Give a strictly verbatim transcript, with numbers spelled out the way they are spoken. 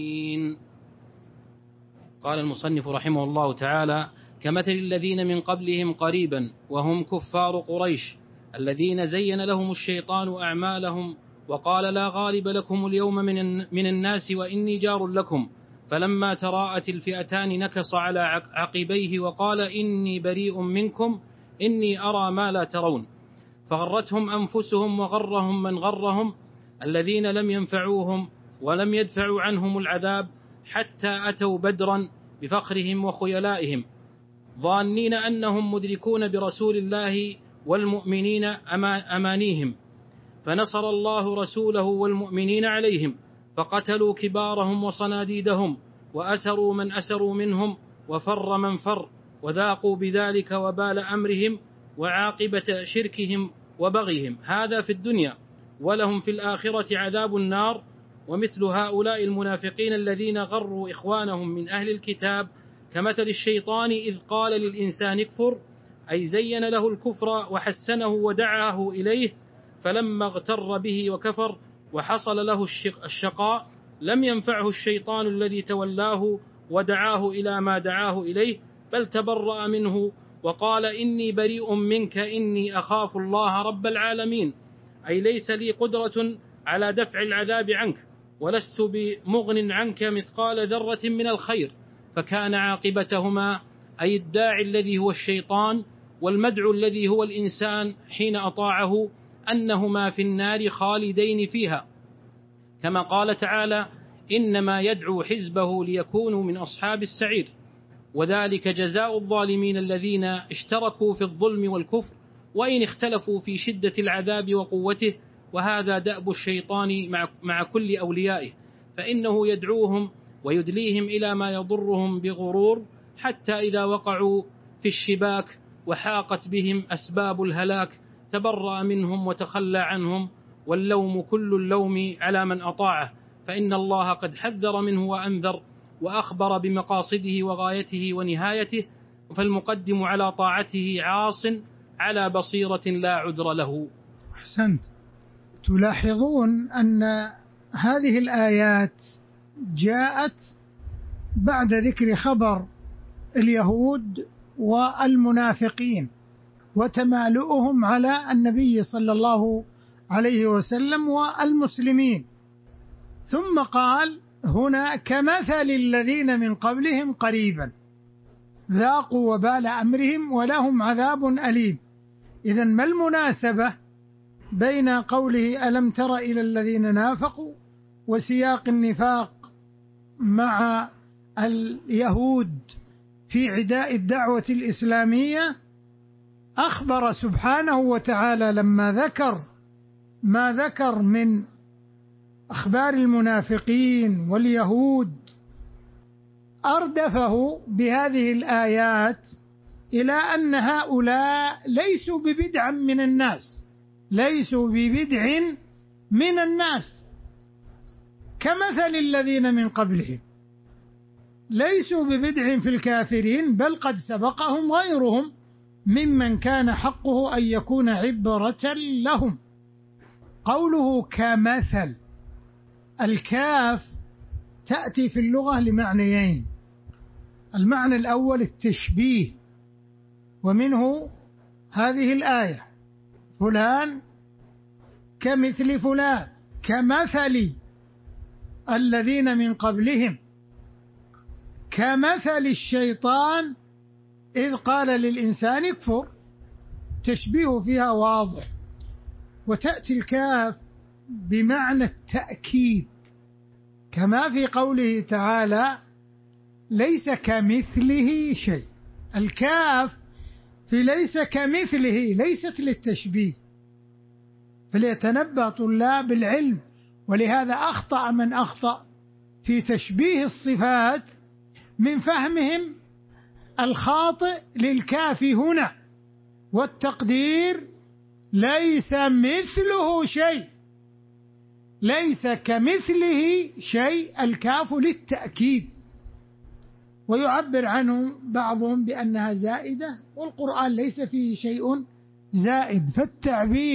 قال المصنف رحمه الله تعالى: كمثل الذين من قبلهم قريبا وهم كفار قريش الذين زين لهم الشيطان أعمالهم وقال لا غالب لكم اليوم من الناس وإني جار لكم، فلما تراءت الفئتان نكص على عقبيه وقال إني بريء منكم إني أرى ما لا ترون، فغرتهم أنفسهم وغرهم من غرهم الذين لم ينفعوهم ولم يدفعوا عنهم العذاب حتى أتوا بدرا بفخرهم وخيلائهم ظانين أنهم مدركون برسول الله والمؤمنين أمانيهم، فنصر الله رسوله والمؤمنين عليهم، فقتلوا كبارهم وصناديدهم وأسروا من أسروا منهم وفر من فر، وذاقوا بذلك وبال أمرهم وعاقبة شركهم وبغيهم، هذا في الدنيا، ولهم في الآخرة عذاب النار. ومثل هؤلاء المنافقين الذين غروا إخوانهم من أهل الكتاب كمثل الشيطان إذ قال للإنسان اكفر، أي زين له الكفر وحسنه ودعاه إليه، فلما اغتر به وكفر وحصل له الشقاء لم ينفعه الشيطان الذي تولاه ودعاه إلى ما دعاه إليه، بل تبرأ منه وقال إني بريء منك إني أخاف الله رب العالمين، أي ليس لي قدرة على دفع العذاب عنك ولست بمغن عنك مثقال ذرة من الخير، فكان عاقبتهما أي الداعي الذي هو الشيطان والمدعو الذي هو الإنسان حين أطاعه أنهما في النار خالدين فيها، كما قال تعالى إنما يدعو حزبه ليكونوا من أصحاب السعير، وذلك جزاء الظالمين الذين اشتركوا في الظلم والكفر وإن اختلفوا في شدة العذاب وقوته، وهذا دأب الشيطان مع, مع كل أوليائه، فإنه يدعوهم ويدليهم إلى ما يضرهم بغرور حتى إذا وقعوا في الشباك وحاقت بهم أسباب الهلاك تبرأ منهم وتخلى عنهم، واللوم كل اللوم على من أطاعه، فإن الله قد حذر منه وأنذر وأخبر بمقاصده وغايته ونهايته، فالمقدم على طاعته عاص على بصيرة لا عذر له. أحسنت. تلاحظون أن هذه الآيات جاءت بعد ذكر خبر اليهود والمنافقين وتمالؤهم على النبي صلى الله عليه وسلم والمسلمين، ثم قال هنا كمثل الذين من قبلهم قريبا ذاقوا وبال أمرهم ولهم عذاب أليم. إذن ما المناسبة بين قوله ألم تر إلى الذين نافقوا وسياق النفاق مع اليهود في عداء الدعوة الإسلامية؟ أخبر سبحانه وتعالى لما ذكر ما ذكر من أخبار المنافقين واليهود أردفه بهذه الآيات إلى أن هؤلاء ليسوا ببدع من الناس، ليسوا ببدع من الناس كمثل الذين من قبلهم، ليسوا ببدع في الكافرين، بل قد سبقهم غيرهم ممن كان حقه أن يكون عبرة لهم. قوله كمثل، الكاف تأتي في اللغة لمعنيين: المعنى الأول التشبيه، ومنه هذه الآية فلان كمثل فلان، كمثل الذين من قبلهم، كمثل الشيطان إذ قال للإنسان اكفر، تشبيه فيها واضح. وتأتي الكاف بمعنى التأكيد، كما في قوله تعالى ليس كمثله شيء. الكاف في ليس كمثله ليست للتشبيه، فليتنبه طلاب العلم، ولهذا أخطأ من أخطأ في تشبيه الصفات من فهمهم الخاطئ للكاف هنا، والتقدير ليس مثله شيء، ليس كمثله شيء، الكاف للتأكيد، ويعبر عنه بعضهم بأنها زائدة، والقرآن ليس فيه شيء زائد، فالتعبير